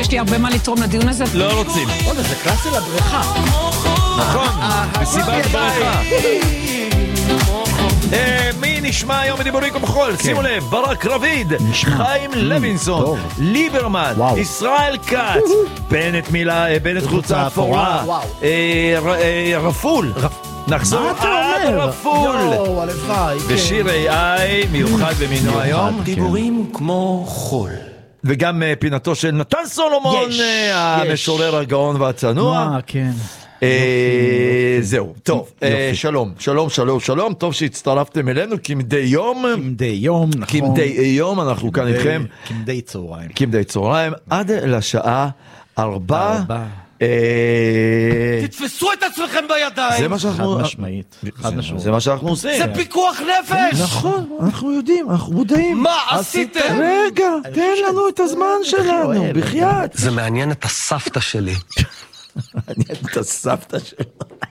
יש לי הרבה מה לתרום לדיון הזה. לא רוצים. עוד, זה קלאסי לבריכה. נכון, מסיבת בריכה. מי נשמע היום בדיבורים כמחול? שימו לב, ברק רביד, חיים לוינסון, ליברמן, ישראל כץ, בנט חולצה אפורה, רפול, נחזור עד רפול, ושיר AI מיוחד במינו היום, דיבורים כמו חול. וגם פינתו של נתן סולומון, המשורר הגאון והצנוע. כן. זהו, טוב, שלום, טוב שהצטרפתם אלינו כמדי יום, אנחנו כאן איתכם כמדי צהריים עד לשעה 4. תתפסו את עצמכם בידיים. זה מה שאנחנו זה מה שאנחנו עושים. זה פיקוח נפש. נכון, אנחנו יודעים, אנחנו מודעים. מה עשיתם? רגע, תן לנו את הזמן שלנו, בחייאת. זה מעניין את הסבתא שלי. מעניין את הסבתא שלו.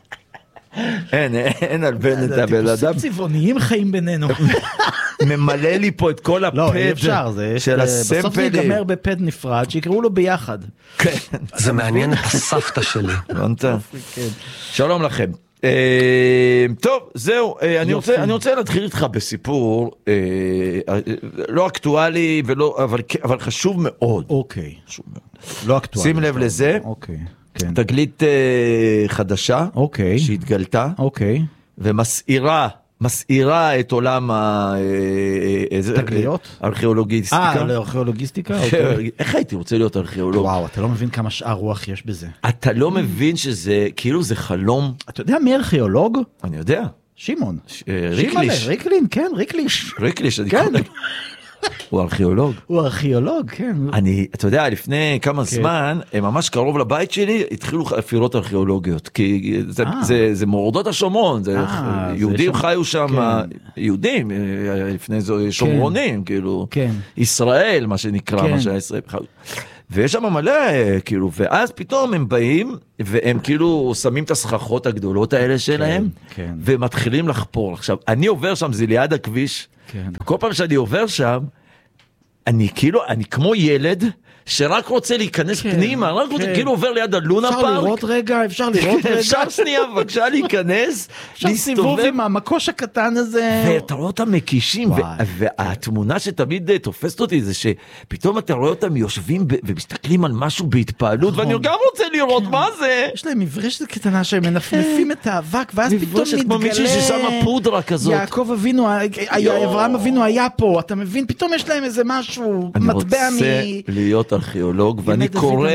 אין על בן את הבן אדם. צבעוניים חיים בינינו. ממלא לי פה את כל הפד של הסמפלים. בסוף זה ייגמר בפד נפרד, שיקראו לו ביחד. זה מעניין את הסבתא שלי. שלום לכם. טוב, זהו, אני רוצה להתחיל איתך בסיפור לא אקטואלי, אבל חשוב מאוד. אוקיי. לא אקטואלי. שים לב לזה. אוקיי. תגלית חדשה שהתגלתה ומסעירה את עולם תגליות? ארכיאולוגיסטיקה. לארכיאולוגיסטיקה? איך הייתי רוצה להיות ארכיאולוג? וואו, אתה לא מבין כמה שאר רוח יש בזה. אתה לא מבין שזה כאילו זה חלום. אתה יודע מי ארכיאולוג? אני יודע. שמעון. ריקליש. ריקליש, כן. הוא ארכיאולוג. הוא ארכיאולוג, כן. אתה יודע, לפני כמה זמן, ממש קרוב לבית שלי, התחילו חפירות ארכיאולוגיות, כי זה מורדות השומרון, יהודים חיו שם, יהודים, לפני זה שומרונים, כאילו, ישראל, מה שנקרא, מה שהיה ישראל. ויש שם מלא, כאילו, ואז פתאום הם באים, והם כאילו שמים את הסככות הגדולות האלה שלהם, ומתחילים לחפור. עכשיו, אני עובר שם, זה ליד הכביש, כל פעם שאני עובר שם, אני כמו ילד שרק רוצה להיכנס פנימה, רק רוצה, כאילו עובר ליד הלונה פארק. אפשר לראות רגע. אפשר שנייה, בבקשה להיכנס, להסתובב עם המקוש הקטן הזה. ואתה רואה אותם מקישים, והתמונה שתמיד תופסת אותי זה שפתאום אתה רואה אותם יושבים ומסתכלים על משהו בהתפעלות, ואני גם רוצה לראות מה זה. יש להם מברשת קטנה שהם מנפנפים את האבק, ואז פתאום מתגלה. כמו מישהי ששמה פודרה כזאת. יעקב אבינו, אברהם אבינו היה פה, אתה מבין? פתאום יש להם איזה משהו, מטבע אני רוצה להיות ארכיאולוג, ואני קורא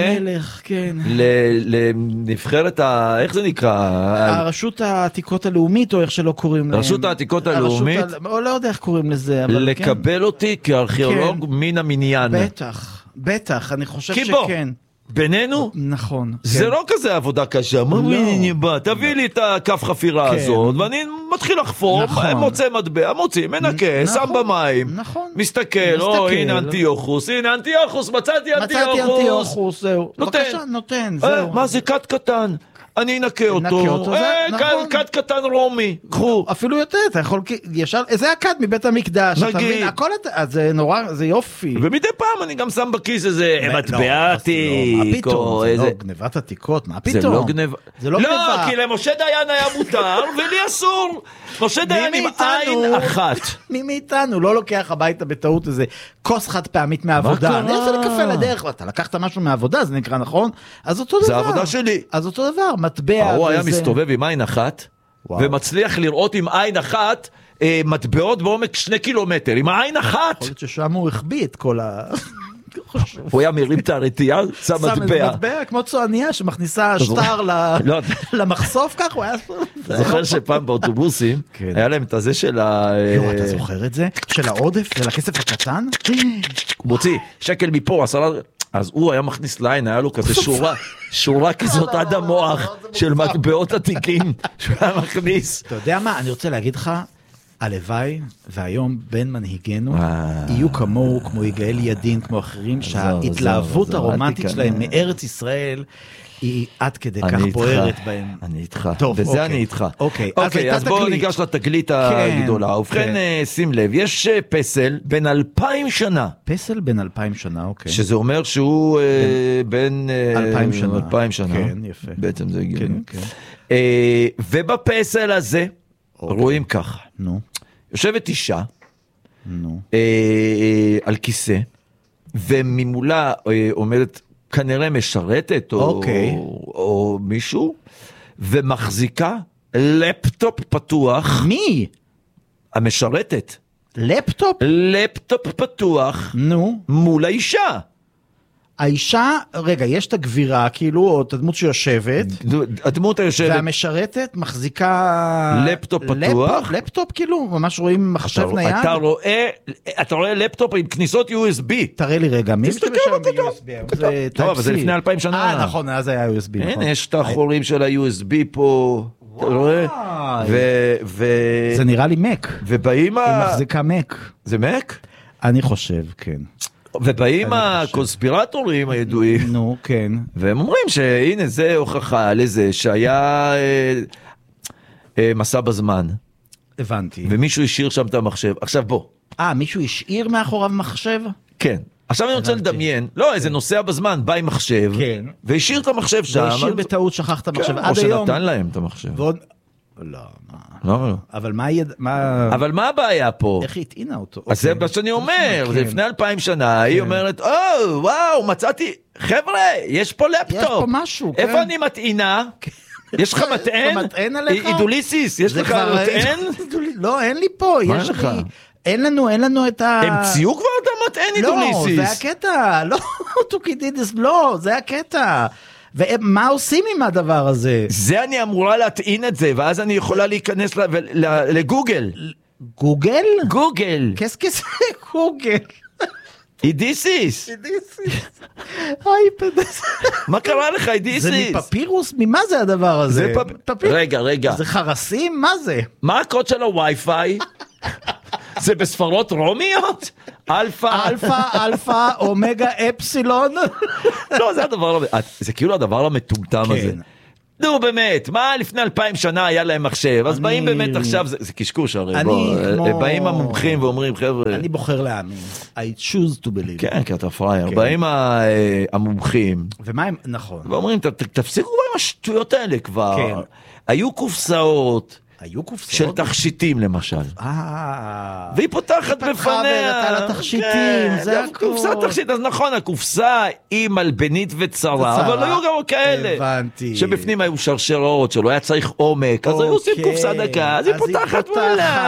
לנבחרת, איך זה נקרא? הרשות העתיקות הלאומית, או איך שלא קוראים להם. רשות העתיקות הלאומית. לא יודע איך קוראים לזה. לקבל אותי כארכיאולוג מן המניין. בטח, אני חושב שכן. בינינו? נכון. זה לא כזה עבודה קשה. תביא לי את הכף חפירה הזאת, ואני מתחיל לחפור, מוצא מטבע, מוציא, מנקה, שם במים, מסתכל, הנה אנטיוכוס, מצאתי אנטיוכוס. זהו. נותן, זהו. מה זה קט קטן? אני אנקה אותו, קט קטן רומי, קחו. אפילו יותר, אתה יכול ישר, זה הקט מבית המקדש, אתה מבין, הכל, זה נורא, זה יופי. ומדי פעם אני גם שם בכיס איזה מטבע עתיק, או איזה... זה לא גנבת עתיקות, מה פתאום? זה לא גנבה. לא, כי למשה דיין היה מותר, ולי אסור. משה דיין עם עין אחת. מי מאיתנו לא לוקח הביתה בטעות איזה כוס חד פעמית מהעבודה. אני אעשה לקפה לדרך, אתה לקחת משהו מהעבודה, זה נקרא נכון? אז אותו דבר. זה העבודה שלי. אז אותו דבר, מטבע. הוא היה מסתובב עם עין אחת, ומצליח לראות עם עין אחת מטבעות בעומק 2 קילומטר, עם העין אחת. יכול להיות ששם הוא החביא את כל ה... הוא היה מרים את הרתיעה, שם מטבע. מטבע כמו צועניה שמכניסה שטר למחשוף, כך הוא היה... זוכר שפעם באוטובוסים, היה להם את הזה של ה... אתה זוכר את זה? של העודף, של הכסף הקטן? הוא מוציא שקל מפה, 10... אז הוא היה מכניס לעין, היה לו כזה שורה כזאת עד המוח של מטבעות עתיקים שהוא היה מכניס. אתה יודע מה, אני רוצה להגיד לך, הלוואי, והיום בין מנהיגנו יהיו כמוהו, כמו יגאל ידין, כמו אחרים, שההתלהבות הרומנטית שלהם מארץ ישראל, היא עד כדי כך בוערת בהם. אני איתך, וזה אני איתך. אוקיי, אז בואו ניגש לתגלית הגדולה. ובכן, שים לב, יש פסל בין 2000 שנה. פסל בין 2000 שנה, אוקיי. שזה אומר שהוא בין 2000 שנה. 2000 שנה. כן, יפה. בעצם זה הגיוני. ובפסל הזה, רואים ככה. נו. יושבת אישה, נו. על כיסא, וממולה עומדת כנראה משרתת או מישהו, ומחזיקה לפטופ פתוח. מי? המשרתת. לפטופ? לפטופ פתוח. נו. מול האישה. האישה, רגע, יש את הגבירה, כאילו, או את הדמות שיושבת. הדמות היושבת. והמשרתת מחזיקה... לפטופ פתוח. לפטופ, כאילו, ממש רואים מחשב נייד. אתה רואה לפטופ עם כניסות USB. תראה לי רגע, מי משתמש שם ב-USB? טוב, אבל זה לפני 2000 שנה. נכון, אז היה USB. הנה, יש את החורים של ה-USB פה. אתה רואה? זה נראה לי מק. ובאים היא מחזיקה מק. זה מק? אני חושב, כן. ובאים הקונספירטורים הידועים, נו, כן. והם אומרים שהנה זה הוכחה לזה שהיה מסע בזמן. הבנתי. ומישהו השאיר שם את המחשב. עכשיו בוא. מישהו השאיר מאחוריו מחשב? כן. עכשיו אני רוצה לדמיין, לא, איזה נוסע בזמן, בא עם מחשב, והשאיר את המחשב שם. והשאיר בטעות, שכח את המחשב. או שנתן להם את המחשב. לא, לא. אבל אבל מה הבעיה פה? איך היא הטעינה אותו? אז זה מה שאני אומר, זה לפני 2000 שנה, היא אומרת, וואו, מצאתי, חבר'ה, יש פה לפטופ. יש פה משהו, כן. איפה אני מטעינה? יש לך מטען? מטען עליך? אידוליסיס, יש לך מטען? לא, אין לי פה. מה יש לך? אין לנו את ה... הם ציור כבר את המטען אידוליסיס. לא, זה הקטע. לא, טוקידידיס, לא, זה הקטע. ומה עושים עם הדבר הזה? זה אני אמורה להטעין את זה, ואז אני יכולה להיכנס לגוגל. גוגל? גוגל. כס גוגל. אידיסיס. מה קרה לך אידיסיס? זה מפפירוס? ממה זה הדבר הזה? רגע. זה חרסים? מה זה? מה הקוד של הווי-פיי? זה בספרות רומיות? אלפא, אומגה, אפסילון. לא, זה כאילו הדבר המטומטם הזה. נו באמת, מה לפני 2000 שנה היה להם מחשב? אז באים באמת עכשיו, זה קשקוש הרי, באים המומחים ואומרים חבר'ה... אני בוחר להאמין. I choose to believe. כן, כי אתה פרייר. באים המומחים. ומה הם, נכון. ואומרים, תפסיקו עם השטויות האלה כבר. היו קופסאות. של תכשיטים למשל. והיא פותחת בפניה. על התכשיטים. זה קופסה תכשיט, אז נכון, הקופסה היא מלבנית וצרה, אבל היו גם כאלה. הבנתי. שבפנים היו שרשרות, שלא היה צריך עומק, אז היו עושים קופסה דקה, אז היא פותחת מולה.